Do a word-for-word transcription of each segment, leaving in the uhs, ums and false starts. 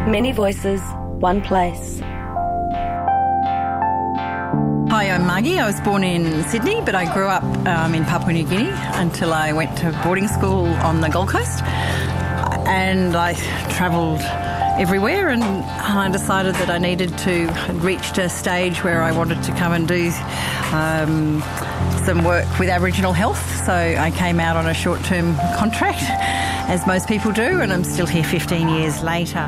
Many voices, one place. Hi, I'm Margie. I was born in Sydney, but I grew up um, in Papua New Guinea until I went to boarding school on the Gold Coast. And I travelled everywhere, and I decided that I needed to, had reached a stage where I wanted to come and do um, some work with Aboriginal health. So I came out on a short-term contract, as most people do, and I'm still here fifteen years later.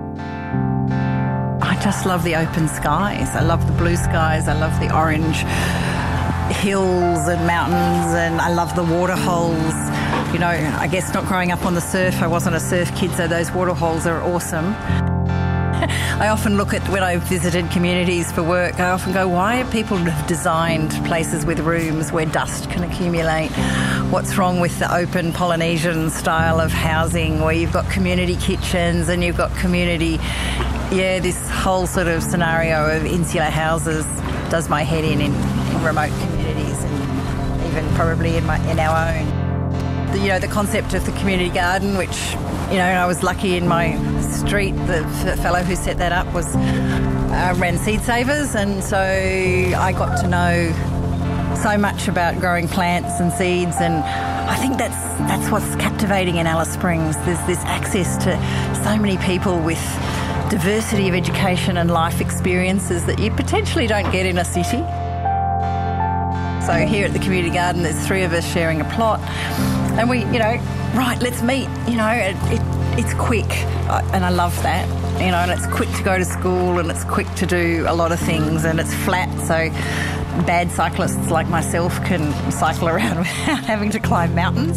I just love the open skies. I love the blue skies. I love the orange hills and mountains, and I love the water holes. You know, I guess not growing up on the surf, I wasn't a surf kid, so those water holes are awesome. I often look at, when I've visited communities for work, I often go, why have people designed places with rooms where dust can accumulate? What's wrong with the open Polynesian style of housing where you've got community kitchens and you've got community, yeah, this whole sort of scenario of insular houses does my head in in, in remote communities, and even probably in, my, in our own. The, you know, the concept of the community garden, which, you know, I was lucky in my street, the fellow who set that up was uh, ran Seed Savers, and so I got to know so much about growing plants and seeds, and I think that's that's what's captivating in Alice Springs. There's this access to so many people with diversity of education and life experiences that you potentially don't get in a city. So here at the community garden, there's three of us sharing a plot, and we, you know, right, let's meet. You know, it, it, it's quick, and I love that. You know, and it's quick to go to school, and it's quick to do a lot of things, and it's flat, so bad cyclists like myself can cycle around without having to climb mountains.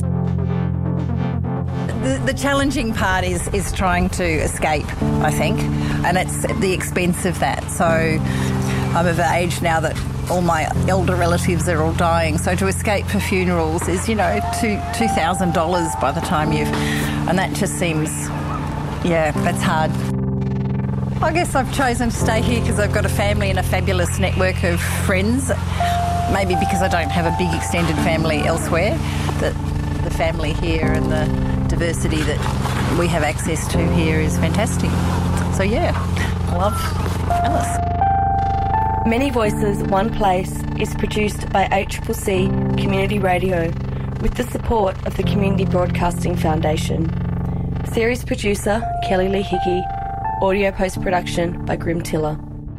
The, the challenging part is is trying to escape, I think, and it's at the expense of that. So I'm of the age now that all my elder relatives are all dying, so to escape for funerals is, you know, two two thousand dollars by the time you've, and that just seems, yeah, that's hard. I guess I've chosen to stay here because I've got a family and a fabulous network of friends. Maybe because I don't have a big extended family elsewhere, that the family here and the diversity that we have access to here is fantastic. So yeah, I love Alice. Many Voices, One Place is produced by H C C Community Radio with the support of the Community Broadcasting Foundation. Series producer Kelly Lee Hickey. Audio post-production by Grim Tiller.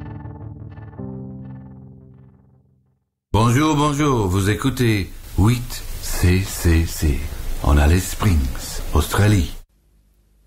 Bonjour, bonjour, vous écoutez huit C C C en Alice Springs, Australie.